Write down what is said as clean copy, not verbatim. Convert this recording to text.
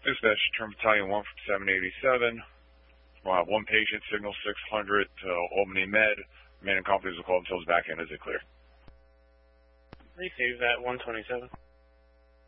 Dispatch, turn Battalion 1 from 787. We'll have one patient, signal 600 to Albany Med. Remaining companies will call themselves back in as they clear. Receive that 127.